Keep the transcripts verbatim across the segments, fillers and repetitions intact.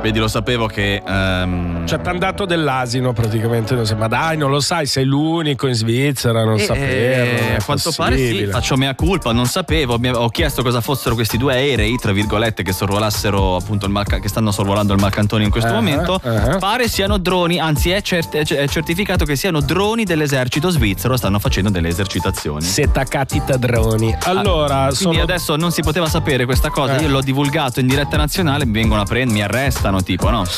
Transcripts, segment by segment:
Vedi, lo sapevo che um... cioè t'han dato dell'asino praticamente, non so, ma dai, non lo sai, sei l'unico in Svizzera, non eh, sapevo. Eh, a quanto pare sì, faccio mea culpa, non sapevo. Ho chiesto cosa fossero questi due aerei, tra virgolette, che sorvolassero appunto il Malca- che stanno sorvolando il Marcantoni in questo uh-huh, momento. Uh-huh. Pare siano droni, anzi è, cert- è certificato che siano droni dell'esercito svizzero, stanno facendo delle esercitazioni. Setacatita droni. Allora, ah, sono... adesso non si poteva sapere questa cosa, eh. io l'ho divulgato in diretta nazionale, mi vengono a prendere, mi arrestano, tipo, no?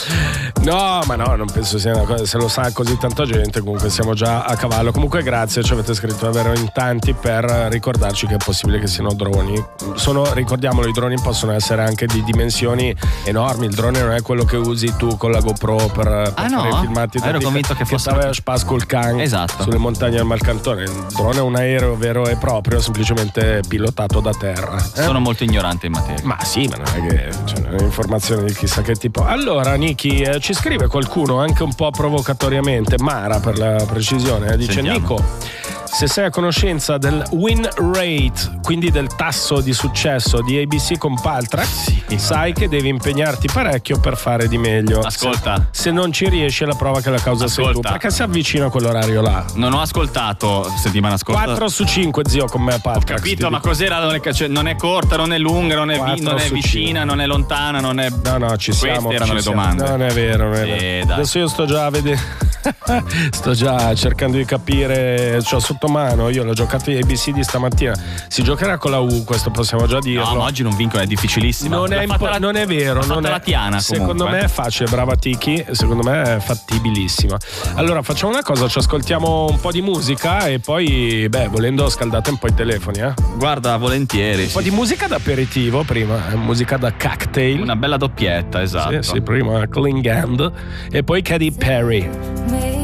No, ma no, non penso sia una cosa, se lo sa così tanta gente, comunque siamo già a cavallo. Comunque grazie, ci avete scritto davvero in tanti per ricordarci che è possibile che siano droni. Sono, ricordiamolo, i droni possono essere anche di dimensioni enormi. Il drone non è quello che usi tu con la GoPro per, per ah, fare no? i filmati. Ero che convinto che fosse a Spasco il can, esatto, sulle montagne del Malcantone. Il drone è un aereo vero e proprio, semplicemente pilotato da terra. Eh? Sono molto ignorante in materia. Ma sì, ma non è che cioè, non è informazioni di chissà che tipo. Allora, Niki, eh, ci scrive qualcuno anche un po' provocatoriamente, Mara per la precisione, eh, dice: Sentiamo. Nico, se sei a conoscenza del win rate, quindi del tasso di successo di A B C con Paltrack, sì, sai che devi impegnarti parecchio per fare di meglio. Ascolta, se, se non ci riesci, è la prova che la causa Ascolta. sei tu, perché si avvicina a quell'orario là. Non ho ascoltato settimana scorsa. quattro su cinque, zio, con me a Paltrack. Ho capito, ma cos'era? Non è, cioè, non è corta, non è lunga, non è, vi, non è vicina, non è lontana, non è. No, no, ci siamo. Queste erano ci le siamo. domande. Non è vero, non è sì, vero. Dai. Adesso io sto già a vedere. Sto già cercando di capire, cioè sotto mano, io l'ho giocato in A B C di stamattina. Si giocherà con la U, questo possiamo già dirlo. No, ma oggi non vincono, è difficilissimo. Non, è, impo- la, non è vero, non è la Tiana, secondo comunque. me è facile, brava Tiki, secondo me è fattibilissima. Allora facciamo una cosa, ci ascoltiamo un po' di musica e poi, beh, volendo scaldate un po' i telefoni, eh? Guarda, volentieri. Un po' di musica da aperitivo prima, musica da cocktail. Una bella doppietta, esatto. Sì, sì, prima Cling Hand e poi Katy Perry.